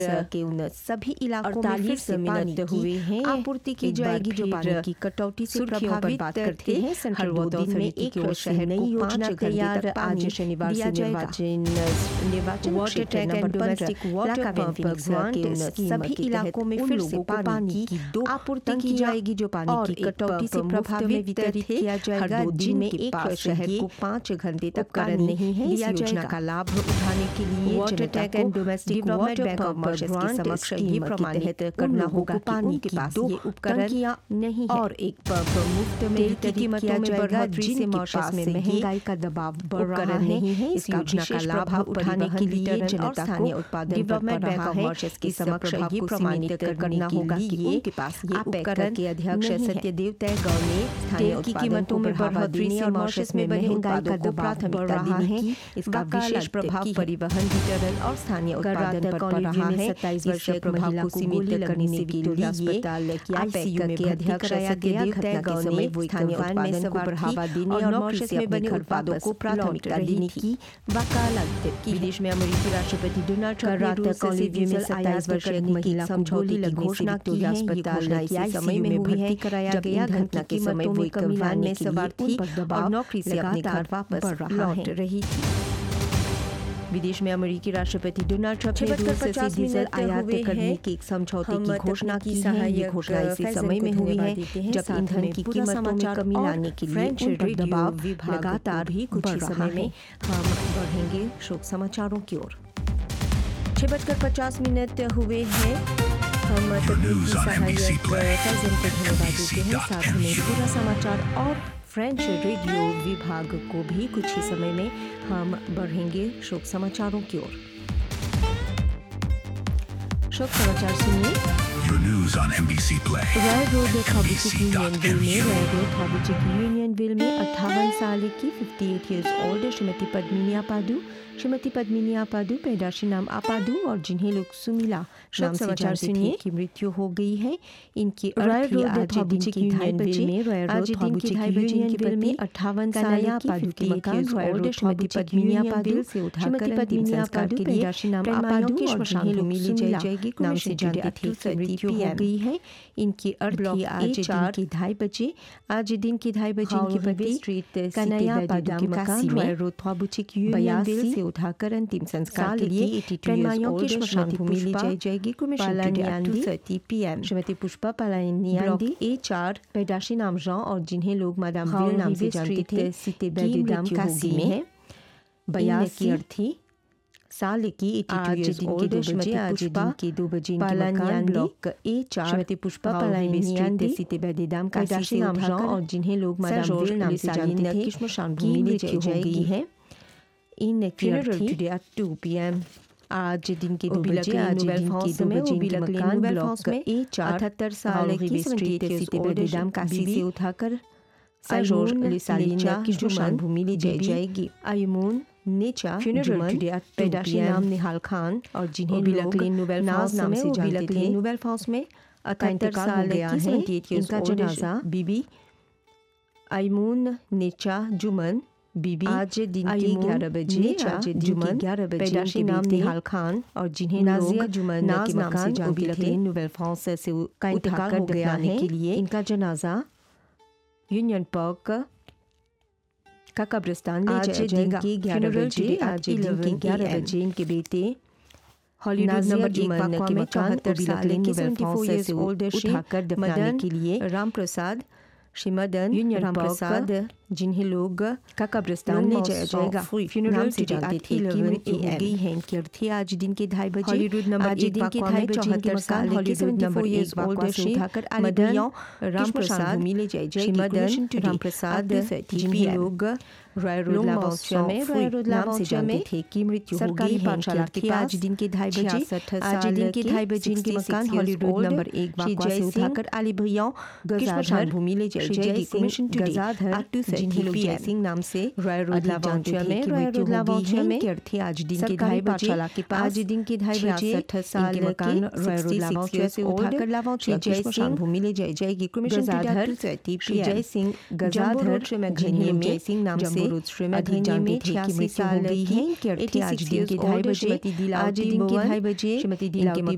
के उन सभी इलाकों में फिर से पानी की आपूर्ति की जाएगी जो पानी की कटौती से प्रभावित करते हैं। हर 2 दिन में एक शहर नई योजना तैयार आज शनिवार से निर्वाचन क्षेत्र नंबर 15 वाटर पंप के उन सभी इलाकों में फिर से पानी की आपूर्ति की जाएगी जो पानी की कटौती से प्रभावित वितरित किया जाएगा। 2 दिन में एक शहर को 5 घंटे तक उपकरण नहीं है। इस योजना का लाभ उठाने के लिए water tank and domestic water bank of Mauritius के समक्ष ये प्रमाणित करना होगा पानी के पास ये उपकरण नहीं है और एक पंप मुफ्त में वितरित किया जाएगा जिनके पास में महंगाई का दबाव बढ़ रहा है। इस योजना का लाभ उठाने के लिए जनता स्थानीय उत्पादन डेवलपमेंट बैंक ऑफ मॉरिशस के समक्ष ये प्रमाणित करना होगा कि उनके पास ये उपकरण के अध्यक्ष सत्यदेव तैगौ ने स्थानीय की कीमतों में बढ़ोतरी से मॉरिशस में महंगाई का दबाव बढ़ रहा है। इसका विशेष प्रभाव परिवहन वितरण और स्थानीय उत्पादन पर पड़ रहा है। 27 वर्षीय प्रभाव को सीमित करने के लिए अस्पताल की आईसीयू के अध्यक्ष सत्यदेव तैगौ ने स्थानीय उत्पादन को बढ़ावा देने और मॉरिशस में बने उत्पादों को प्राथमिकता देने की वकालत की। विदेश में अमेरिकी राष्ट्रपति डोनाल्ड ट्रंप ने कॉलेजियो में 27 वर्षीय एक महिला समझौते की घोषणा की है। अस्पताल की आईसीयू में भर्ती कराया गया। घटना के समय वो एक वैन में सवार थी और नौकरी से अपने घर वापस लौट रही थी। विदेश में अमेरिकी राष्ट्रपति डोनाल्ड ट्रंप ने रूस से डीजल आयात करने के एक समझौते की घोषणा की है। ये घोषणा इसी समय में हुई है जब ईंधन की कीमतों में कमी लाने के लिए उन पर दबाव लगातार भी कुछ ही समय में हम बढ़ेंगे। शोक समाचारों की ओर 6:50 हुए हैं। हम तकनीकी सहायक फैजल को धन्यवाद देते हैं। साथ में पूरा समाचार और फ्रेंच रेडियो विभाग को भी कुछ ही समय में हम बढ़ेंगे शोक समाचारों की ओर। शोक समाचार सुनिए। रॉय रोड थाबुचिक यूनियनविल में 58 साल की 58 ईयर्स ओल्ड श्रीमती पद्मिनी आपादू पैदाशी नाम आपादू और जिन्हें लोग सुमिला नाम से जानते थे की मृत्यु हो गई है। इनकी रॉय रोड थाबुचिक यूनियनविल में आज दिन के 2:30 बजे इनके पति 58 साल आपादू के मकान रॉय रोड श्रीमती पद्मिनी आपादू से उठाकर पद्मिनी आपादू पैदाशी नाम आपादू और जिन्हें लोग सुमिला नाम से जानते थे की मृत्यु हो गई है। इनकी अर्थी आज दिन के 2:30 बजे इनके पति स्ट्रीट कन्हैया आपादू के मकान रॉय रोड थाबुचिक यूनियनविल से उठाकर अंतिम संस्कार के लिए कन्हैया की श्मशान भूमि ले जाई जाएगी। श्रीमती पुष्पा पालानियांदी HR पैदाशी नाम जॉन और जिन्हें लोग मादाम विल नाम से जानते थे सीते बेदाम कासी में है। 82 अर्थी साल की 82 ओल्ड श्रीमती पुष्पा के 2 बजे मकान ब्लॉक HR श्रीमती पुष्पा पालानियांदी सीते बेदाम कासी से नाम जॉन और जिन्हें लोग मादाम विल नाम से जानते थे श्मशान भूमि ले जाई जाएगी है। इन funeral today at 2 p.m. आज दिन के 2 बजे मकान ब्लॉक HR 78 साल की स्ट्रीट सीते बेदाम कासी से उठाकर आयुमून सालिना की श्मशान भूमि ले जाई जाएगी। आयुमून नेचा funeral पैदाशी नाम निहाल खान और जिन्हें लोग नाज नाम से जानते थे नोबेल फाउस में 78 साल की इनका जनाजा बीबी आयुमून नेचा जुमन बीबी आज दिन के 11 बजे पैदाशी नाम निहाल खान और जिन्हें नाजिया जुमन नाज नाम से जानते थे नोबेल फाउस से उठाकर दफनाने के लिए इनका जनाजा यूनियन पार्क का कब्रिस्तान ले जाया जाएगा। आज दिन के 11 बजे इनके बेटे हॉलीवुड नंबर 1 के मकान 74 साल की 74 से उठाकर दफनाने के लिए राम प्रसाद श्री मदन यूनियन राम प्रसाद जिन्हें लोग का कब्रिस्तान ले जाया जाएगा। फ्यूनरल से जानते थे कि मृत्यु हो गई है इनकी अर्थी आज दिन के 2:30 बजे हॉलीवुड नंबर 1 के 74 साल हॉलीवुड नंबर 1 से उठाकर मदन राम प्रसाद भूमि ले जाई जाएगी। मदन राम प्रसाद जिन्हें लोग रॉय रोड लावाउचा में जानते थे कि मृत्यु हो गई है इनकी आज दिन के 2:30 बजे आज दिन के 2:30 बजे इनके मकान हॉलीवुड नंबर 1 से उठाकर अली भैया गजाधर भूमि ले जाई जाएगी। कमीशन गजाधर जिन्हें लोग जय सिंह नाम से रॉय रोड लावाउचा में अर्थी आज दिन के 2:30 बजे आज दिन के 2:30 बजे 60 साल मकान रॉय रोड लावाउचा से उठाकर लावाउचा जय सिंह भूमि ले जाई जाएगी। कमीशन गजाधर जय सिंह गजाधर में जय सिंह नाम से अधिनियम में 86 साल की है कि आज दिन के 2:30 बजे आज दिन के 2:30 बजे श्रीमती दिलावती